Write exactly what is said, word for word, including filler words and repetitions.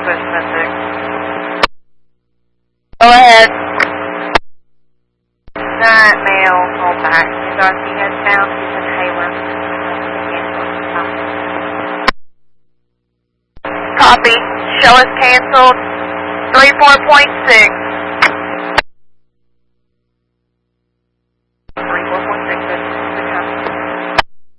Switch Mystic. Go ahead. That male, hold back. His R C has found his inhaler. Copy. Show is canceled. three four point six.